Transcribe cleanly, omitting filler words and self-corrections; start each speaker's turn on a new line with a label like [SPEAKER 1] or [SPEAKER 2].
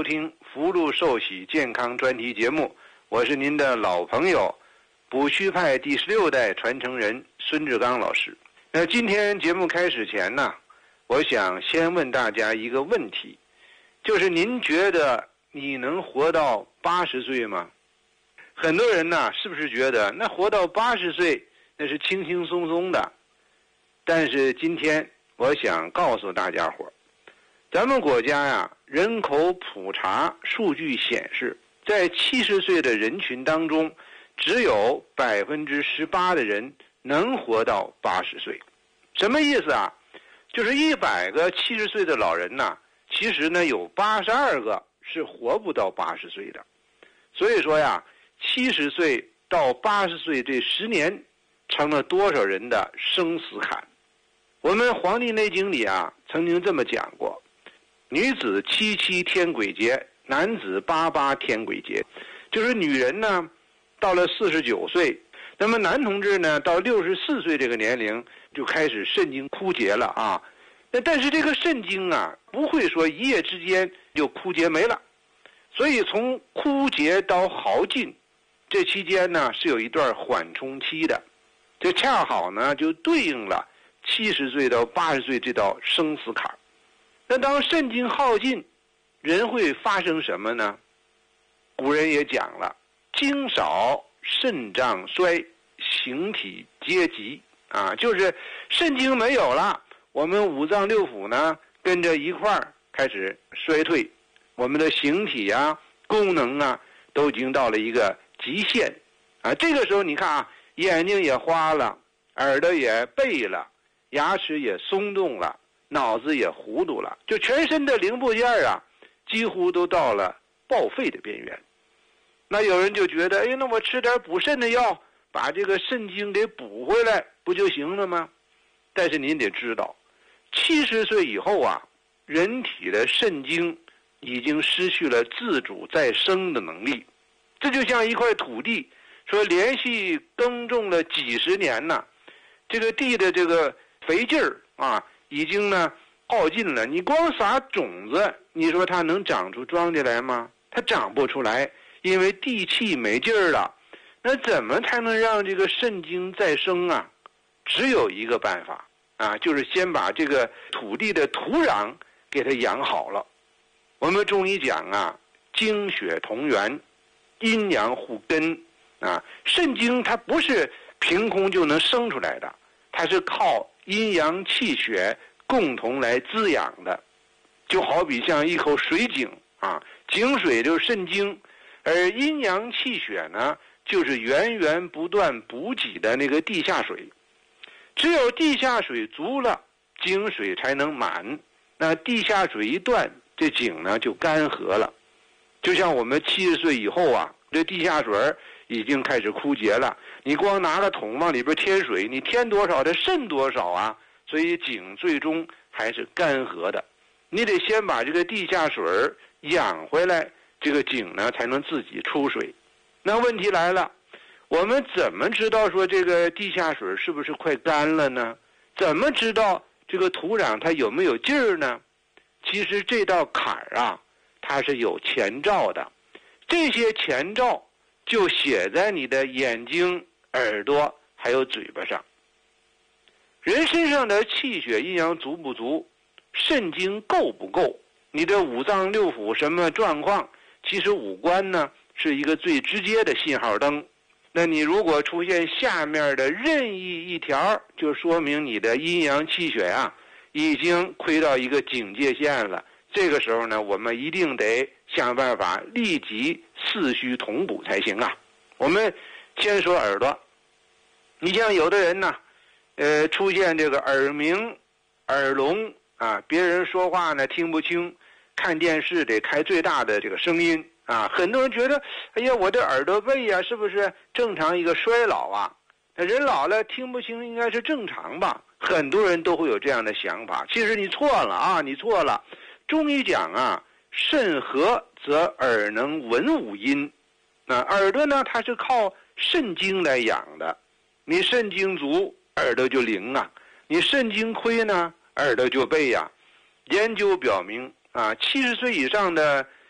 [SPEAKER 1] 收听福禄寿喜健康专题节目，我是您的老朋友补虚派第16代传承人孙志刚老师。那今天节目开始前呢，我想先问大家一个问题，就是您觉得你能活到80岁吗？很多人呢，是不是觉得那活到80岁那是轻轻松松的？但是今天我想告诉大家伙，咱们国家呀，人口普查数据显示，在70岁的人群当中，只有18%的人能活到80岁。什么意思啊？就是100个70岁的老人呢，其实呢有82个是活不到80岁的。所以说呀，70岁到80岁这10年，成了多少人的生死坎。我们《黄帝内经》里啊，曾经这么讲过：女子77天癸劫，男子88天癸劫。就是女人呢，到了49岁，那么男同志呢，到64岁这个年龄就开始肾经枯竭了啊。但是这个肾经啊，不会说一夜之间就枯竭没了，所以从枯竭到耗尽，这期间呢是有一段缓冲期的。这恰好呢就对应了70岁到80岁这道生死坎。那当肾经耗尽，人会发生什么呢？古人也讲了，精少肾脏衰，形体皆急啊，就是肾经没有了，我们五脏六腑呢跟着一块儿开始衰退，我们的形体啊、功能啊都已经到了一个极限啊。这个时候你看啊，眼睛也花了，耳朵也背了，牙齿也松动了，脑子也糊涂了，就全身的零部件啊，几乎都到了报废的边缘。那有人就觉得，哎，那我吃点补肾的药，把这个肾精给补回来，不就行了吗？但是您得知道，70岁以后啊，人体的肾精已经失去了自主再生的能力。这就像一块土地，说连续耕种了几十年呢，这个地的这个肥劲儿啊，已经呢耗尽了。你光撒种子，你说它能长出庄稼来吗？它长不出来，因为地气没劲儿了。那怎么才能让这个肾精再生啊？只有一个办法啊，就是先把这个土地的土壤给它养好了。我们中医讲啊，精血同源，阴阳互根啊。肾精它不是凭空就能生出来的，它是靠阴阳气血共同来滋养的。就好比像一口水井啊，井水就是肾精，而阴阳气血呢，就是源源不断补给的那个地下水。只有地下水足了，井水才能满。那地下水一断，这井呢就干涸了。就像我们70岁以后啊，这地下水已经开始枯竭了。你光拿了桶往里边添水，你添多少它渗多少啊，所以井最终还是干涸的。你得先把这个地下水养回来，这个井呢才能自己出水。那问题来了，我们怎么知道说这个地下水是不是快干了呢？怎么知道这个土壤它有没有劲儿呢？其实这道坎儿啊，它是有前兆的。这些前兆就写在你的眼睛、耳朵还有嘴巴上。人身上的气血阴阳足不足，肾精够不够，你的五脏六腑什么状况，其实五官呢是一个最直接的信号灯。那你如果出现下面的任意一条，就说明你的阴阳气血啊已经亏到一个警戒线了。这个时候呢，我们一定得想办法立即四虚同补才行啊。我们先说耳朵，你像有的人呢，出现这个耳鸣、耳聋啊，别人说话呢听不清，看电视得开最大的这个声音啊。很多人觉得，哎呀，我的耳朵背呀，是不是正常一个衰老啊？那人老了听不清应该是正常吧？很多人都会有这样的想法。其实你错了啊，你错了。中医讲啊，肾和则耳能闻五音。那耳朵呢，它是靠肾精来养的。你肾精足，耳朵就灵啊；你肾精亏呢，耳朵就背呀。研究表明啊，70岁以上的